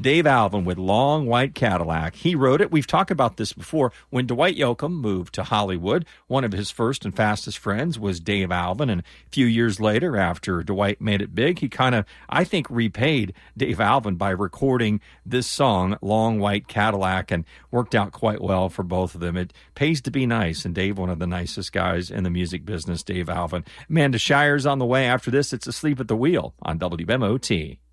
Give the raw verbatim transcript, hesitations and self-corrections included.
Dave Alvin with Long White Cadillac. He wrote it. We've talked about this before. When Dwight Yoakam moved to Hollywood, one of his first and fastest friends was Dave Alvin. And a few years later, after Dwight made it big, he kind of, I think, repaid Dave Alvin by recording this song, Long White Cadillac, and worked out quite well for both of them. It pays to be nice, and Dave, one of the nicest guys in the music business, Dave Alvin. Amanda Shire's on the way after this. It's Asleep at the Wheel on W M O T.